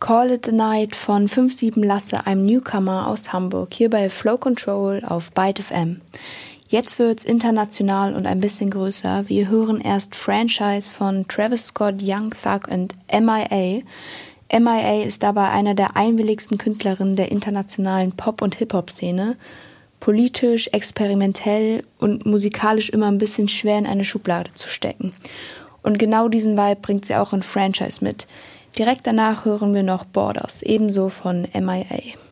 Call It a Night von 5-7 Lasse, einem Newcomer aus Hamburg, hier bei Flow Control auf Byte FM. Jetzt wird's international und ein bisschen größer. Wir hören erst Franchise von Travis Scott, Young Thug und MIA. MIA ist dabei einer der einwilligsten Künstlerinnen der internationalen Pop- und Hip-Hop-Szene. Politisch, experimentell und musikalisch immer ein bisschen schwer in eine Schublade zu stecken. Und genau diesen Vibe bringt sie auch in Franchise mit. Direkt danach hören wir noch Borders, ebenso von MIA.